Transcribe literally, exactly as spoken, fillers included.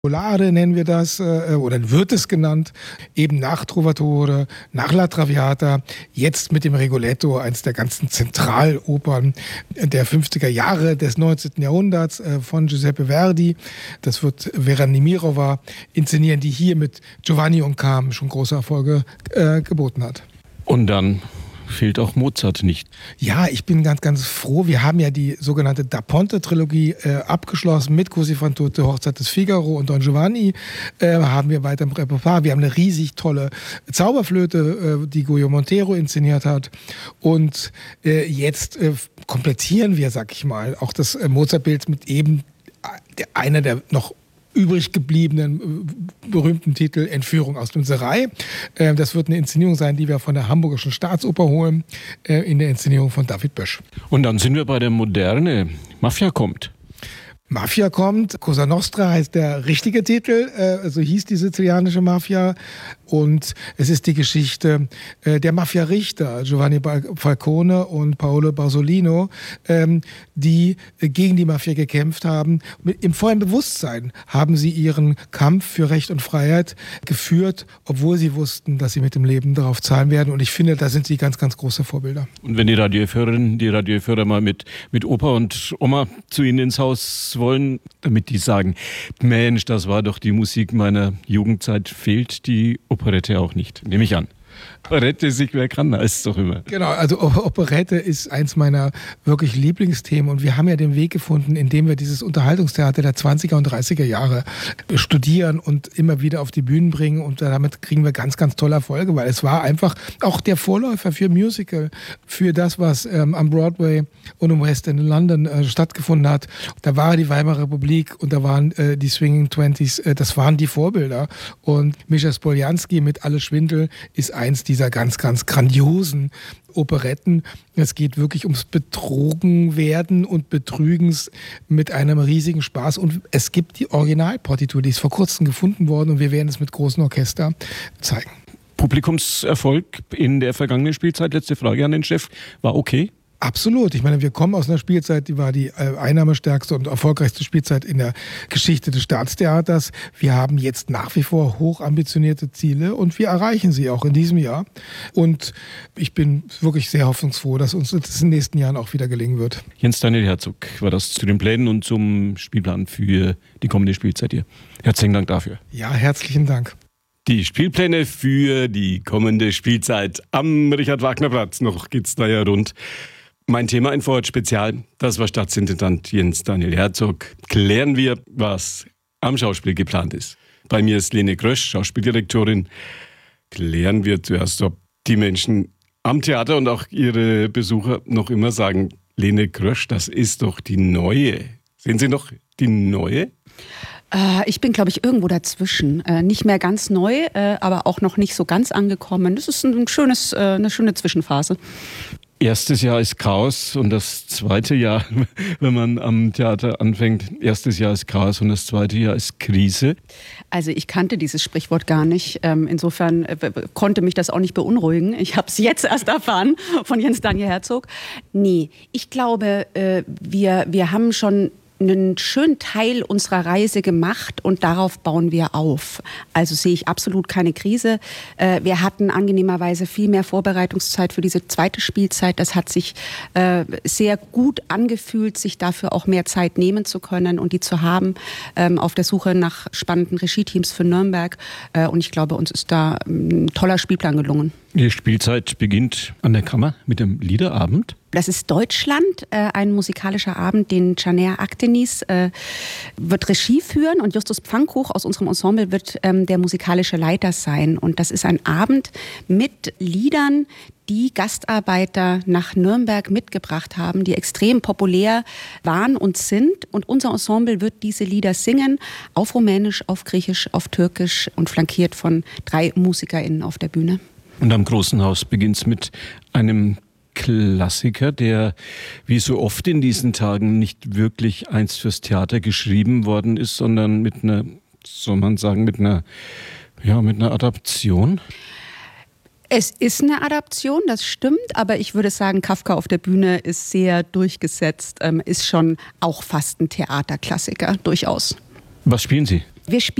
Polare nennen wir das, äh, oder wird es genannt, eben nach Trovatore, nach La Traviata, jetzt mit dem Rigoletto, eins der ganzen Zentralopern der fünfziger Jahre des neunzehnten Jahrhunderts äh, von Giuseppe Verdi. Das wird Vera Nemirova inszenieren, die hier mit Giovanni und Carmen schon große Erfolge äh, geboten hat. Und dann fehlt auch Mozart nicht. Ja, ich bin ganz, ganz froh. Wir haben ja die sogenannte Da Ponte-Trilogie äh, abgeschlossen mit Così fan tutte, Hochzeit des Figaro und Don Giovanni. Äh, haben wir weiter im Repertoire. Wir haben eine riesig tolle Zauberflöte, äh, die Guyo Montero inszeniert hat. Und äh, jetzt äh, komplettieren wir, sag ich mal, auch das äh, Mozart-Bild mit eben äh, einer der noch übrig gebliebenen berühmten Titel Entführung aus dem Serail. Das wird eine Inszenierung sein, die wir von der Hamburgischen Staatsoper holen, in der Inszenierung von David Bösch. Und dann sind wir bei der Moderne. Mafia kommt. Mafia kommt, Cosa Nostra heißt der richtige Titel, äh, so hieß die sizilianische Mafia, und es ist die Geschichte äh, der Mafia-Richter Giovanni Falcone und Paolo Borsellino, ähm, die äh, gegen die Mafia gekämpft haben. Mit, im vollen Bewusstsein haben sie ihren Kampf für Recht und Freiheit geführt, obwohl sie wussten, dass sie mit dem Leben darauf zahlen werden, und ich finde, da sind sie ganz, ganz große Vorbilder. Und wenn die Radiohörerinnen, die Radiohörer mal mit, mit Opa und Oma zu Ihnen ins Haus wollen, damit die sagen, Mensch, das war doch die Musik meiner Jugendzeit, fehlt die Operette auch nicht, nehme ich an. Operette, sich wer kann, da ist es doch immer. Genau, also Operette ist eins meiner wirklich Lieblingsthemen, und wir haben ja den Weg gefunden, indem wir dieses Unterhaltungstheater der zwanziger und dreißiger Jahre studieren und immer wieder auf die Bühnen bringen, und damit kriegen wir ganz, ganz tolle Erfolge, weil es war einfach auch der Vorläufer für Musical, für das, was ähm, am Broadway und im West End in London äh, stattgefunden hat. Da war die Weimarer Republik und da waren äh, die Swinging Twenties, äh, das waren die Vorbilder, und Mischa Spoljanski mit Alle Schwindel ist eins dieser ganz, ganz grandiosen Operetten. Es geht wirklich ums Betrogenwerden und Betrügens mit einem riesigen Spaß. Und es gibt die Originalpartitur, die ist vor kurzem gefunden worden, und wir werden es mit großem Orchester zeigen. Publikumserfolg in der vergangenen Spielzeit, letzte Frage an den Chef, war okay? Absolut. Ich meine, wir kommen aus einer Spielzeit, die war die äh, einnahmestärkste und erfolgreichste Spielzeit in der Geschichte des Staatstheaters. Wir haben jetzt nach wie vor hochambitionierte Ziele, und wir erreichen sie auch in diesem Jahr. Und ich bin wirklich sehr hoffnungsfroh, dass uns das in den nächsten Jahren auch wieder gelingen wird. Jens Daniel Herzog war das zu den Plänen und zum Spielplan für die kommende Spielzeit hier. Herzlichen Dank dafür. Ja, herzlichen Dank. Die Spielpläne für die kommende Spielzeit am Richard-Wagner-Platz. Noch geht's da ja rund. Mein Thema in Vorort Spezial, das war Staatsintendant Jens Daniel Herzog. Klären wir, was am Schauspiel geplant ist. Bei mir ist Lene Grösch, Schauspieldirektorin. Klären wir zuerst, ob die Menschen am Theater und auch ihre Besucher noch immer sagen, Lene Grösch, das ist doch die Neue. Sehen Sie noch die Neue? Ich bin, glaube ich, irgendwo dazwischen. Nicht mehr ganz neu, aber auch noch nicht so ganz angekommen. Das ist ein schönes, eine schöne Zwischenphase. Erstes Jahr ist Chaos und das zweite Jahr, wenn man am Theater anfängt, erstes Jahr ist Chaos und das zweite Jahr ist Krise. Also ich kannte dieses Sprichwort gar nicht. Insofern konnte mich das auch nicht beunruhigen. Ich habe es jetzt erst erfahren von Jens Daniel Herzog. Nee, ich glaube, wir, wir haben schon einen schönen Teil unserer Reise gemacht, und darauf bauen wir auf. Also sehe ich absolut keine Krise. Wir hatten angenehmerweise viel mehr Vorbereitungszeit für diese zweite Spielzeit. Das hat sich sehr gut angefühlt, sich dafür auch mehr Zeit nehmen zu können und die zu haben, auf der Suche nach spannenden Regie-Teams für Nürnberg. Und ich glaube, uns ist da ein toller Spielplan gelungen. Die Spielzeit beginnt an der Kammer mit dem Liederabend. Das ist Deutschland, äh, ein musikalischer Abend, den Caner Aktenis äh, wird Regie führen, und Justus Pfannkuch aus unserem Ensemble wird ähm, der musikalische Leiter sein. Und das ist ein Abend mit Liedern, die Gastarbeiter nach Nürnberg mitgebracht haben, die extrem populär waren und sind. Und unser Ensemble wird diese Lieder singen, auf Rumänisch, auf Griechisch, auf Türkisch, und flankiert von drei MusikerInnen auf der Bühne. Und am Großen Haus beginnt es mit einem Klassiker, der wie so oft in diesen Tagen nicht wirklich einst fürs Theater geschrieben worden ist, sondern mit einer, soll man sagen, mit einer, ja, mit einer Adaption. Es ist eine Adaption, das stimmt, aber ich würde sagen, Kafka auf der Bühne ist sehr durchgesetzt, ähm, ist schon auch fast ein Theaterklassiker, durchaus. Was spielen Sie? Wir